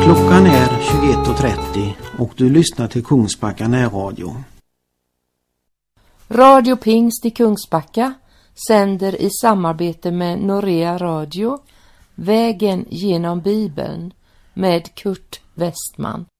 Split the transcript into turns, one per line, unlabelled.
Klockan är 21.30 och du lyssnar till Kungsbacka närradio.
Radio Pingst i Kungsbacka sänder i samarbete med Norea Radio Vägen genom Bibeln med Kurt Westman.